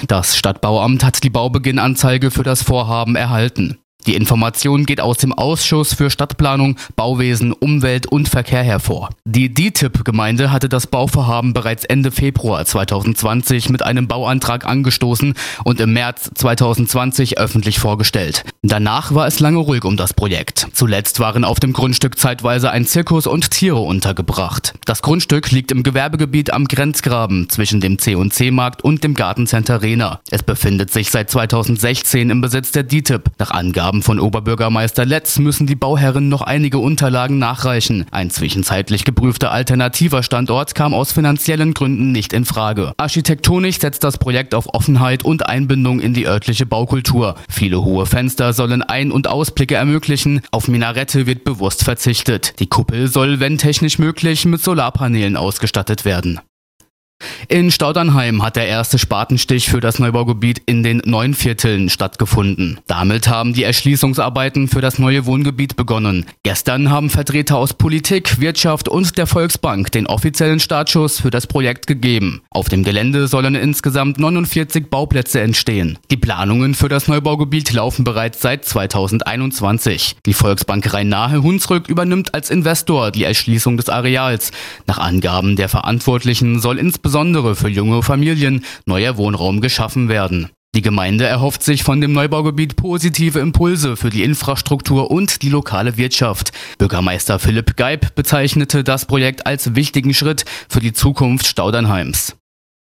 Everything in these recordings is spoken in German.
Das Stadtbauamt hat die Baubeginnanzeige für das Vorhaben erhalten. Die Information geht aus dem Ausschuss für Stadtplanung, Bauwesen, Umwelt und Verkehr hervor. Die DITIB-Gemeinde hatte das Bauvorhaben bereits Ende Februar 2020 mit einem Bauantrag angestoßen und im März 2020 öffentlich vorgestellt. Danach war es lange ruhig um das Projekt. Zuletzt waren auf dem Grundstück zeitweise ein Zirkus und Tiere untergebracht. Das Grundstück liegt im Gewerbegebiet am Grenzgraben zwischen dem C&C-Markt und dem Gartencenter Rehna. Es befindet sich seit 2016 im Besitz der DITIB. Nach Angaben von Oberbürgermeister Letz müssen die Bauherren noch einige Unterlagen nachreichen. Ein zwischenzeitlich geprüfter alternativer Standort kam aus finanziellen Gründen nicht in Frage. Architektonisch setzt das Projekt auf Offenheit und Einbindung in die örtliche Baukultur. Viele hohe Fenster sollen Ein- und Ausblicke ermöglichen. Auf Minarette wird bewusst verzichtet. Die Kuppel soll, wenn technisch möglich, mit Solarpanelen ausgestattet werden. In Staudernheim hat der erste Spatenstich für das Neubaugebiet in den Neunvierteln stattgefunden. Damit haben die Erschließungsarbeiten für das neue Wohngebiet begonnen. Gestern haben Vertreter aus Politik, Wirtschaft und der Volksbank den offiziellen Startschuss für das Projekt gegeben. Auf dem Gelände sollen insgesamt 49 Bauplätze entstehen. Die Planungen für das Neubaugebiet laufen bereits seit 2021. Die Volksbank Rhein-Nahe-Hunsrück übernimmt als Investor die Erschließung des Areals. Nach Angaben der Verantwortlichen soll insbesondere für junge Familien neuer Wohnraum geschaffen werden. Die Gemeinde erhofft sich von dem Neubaugebiet positive Impulse für die Infrastruktur und die lokale Wirtschaft. Bürgermeister Philipp Geib bezeichnete das Projekt als wichtigen Schritt für die Zukunft Staudernheims.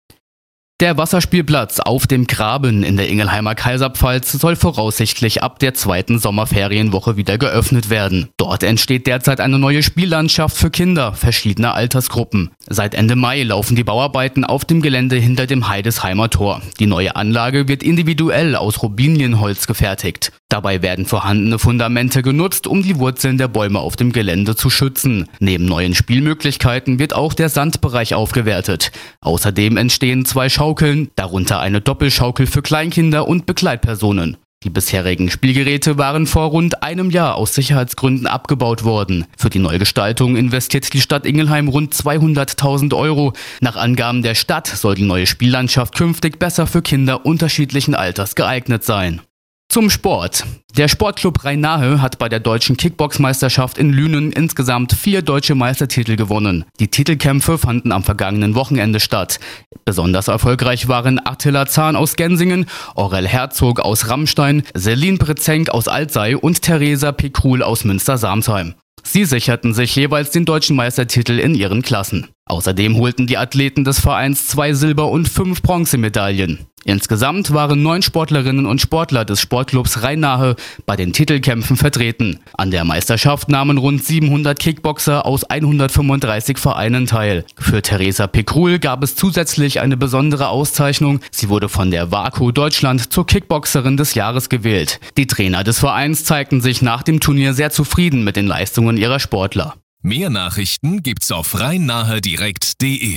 Der Wasserspielplatz auf dem Graben in der Ingelheimer Kaiserpfalz soll voraussichtlich ab der zweiten Sommerferienwoche wieder geöffnet werden. Dort entsteht derzeit eine neue Spiellandschaft für Kinder verschiedener Altersgruppen. Seit Ende Mai laufen die Bauarbeiten auf dem Gelände hinter dem Heidesheimer Tor. Die neue Anlage wird individuell aus Robinienholz gefertigt. Dabei werden vorhandene Fundamente genutzt, um die Wurzeln der Bäume auf dem Gelände zu schützen. Neben neuen Spielmöglichkeiten wird auch der Sandbereich aufgewertet. Außerdem entstehen 2 Schaukeln, darunter eine Doppelschaukel für Kleinkinder und Begleitpersonen. Die bisherigen Spielgeräte waren vor rund einem Jahr aus Sicherheitsgründen abgebaut worden. Für die Neugestaltung investiert die Stadt Ingelheim rund 200.000 Euro. Nach Angaben der Stadt soll die neue Spiellandschaft künftig besser für Kinder unterschiedlichen Alters geeignet sein. Zum Sport. Der Sportclub Rhein-Nahe hat bei der deutschen Kickboxmeisterschaft in Lünen insgesamt 4 deutsche Meistertitel gewonnen. Die Titelkämpfe fanden am vergangenen Wochenende statt. Besonders erfolgreich waren Attila Zahn aus Gensingen, Aurel Herzog aus Rammstein, Selin Brezenk aus Alzey und Theresa Pekrul aus Münster-Samsheim. Sie sicherten sich jeweils den deutschen Meistertitel in ihren Klassen. Außerdem holten die Athleten des Vereins 2 Silber- und 5 Bronzemedaillen. Insgesamt waren 9 Sportlerinnen und Sportler des Sportclubs Rhein-Nahe bei den Titelkämpfen vertreten. An der Meisterschaft nahmen rund 700 Kickboxer aus 135 Vereinen teil. Für Theresa Pekrul gab es zusätzlich eine besondere Auszeichnung. Sie wurde von der WAKO Deutschland zur Kickboxerin des Jahres gewählt. Die Trainer des Vereins zeigten sich nach dem Turnier sehr zufrieden mit den Leistungen ihrer Sportler. Mehr Nachrichten gibt's auf rheinnahdirekt.de.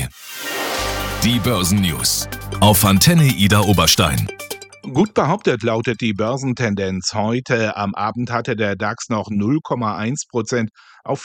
Die Börsennews auf Antenne Ida Oberstein. Gut behauptet lautet die Börsentendenz heute. Am Abend hatte der DAX noch 0,1% auf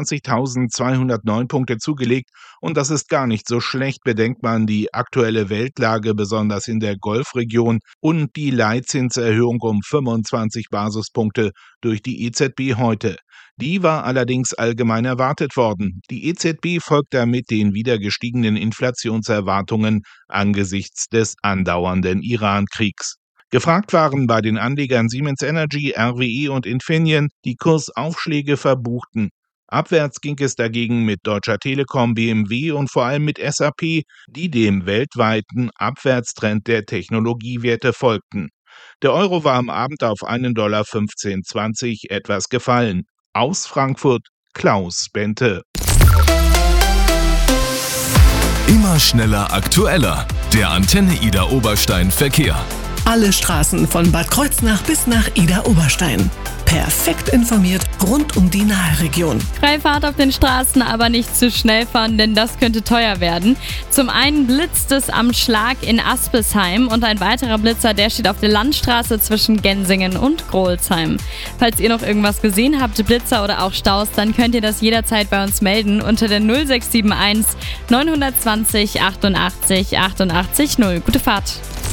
24.209 Punkte zugelegt. Und das ist gar nicht so schlecht, bedenkt man die aktuelle Weltlage, besonders in der Golfregion, und die Leitzinserhöhung um 25 Basispunkte durch die EZB heute. Die war allerdings allgemein erwartet worden. Die EZB folgt damit den wieder gestiegenen Inflationserwartungen angesichts des andauernden Iran-Kriegs. Gefragt waren bei den Anlegern Siemens Energy, RWE und Infineon, die Kursaufschläge verbuchten. Abwärts ging es dagegen mit Deutscher Telekom, BMW und vor allem mit SAP, die dem weltweiten Abwärtstrend der Technologiewerte folgten. Der Euro war am Abend auf $1,1520 etwas gefallen. Aus Frankfurt, Klaus Bente. Immer schneller, aktueller. Der Antenne Ida Oberstein Verkehr. Alle Straßen von Bad Kreuznach bis nach Ida Oberstein. Perfekt informiert rund um die Naheregion. Freie Fahrt auf den Straßen, aber nicht zu schnell fahren, denn das könnte teuer werden. Zum einen blitzt es am Schlag in Aspesheim und ein weiterer Blitzer, der steht auf der Landstraße zwischen Gensingen und Grolsheim. Falls ihr noch irgendwas gesehen habt, Blitzer oder auch Staus, dann könnt ihr das jederzeit bei uns melden unter der 0671 920 88 88 0. Gute Fahrt!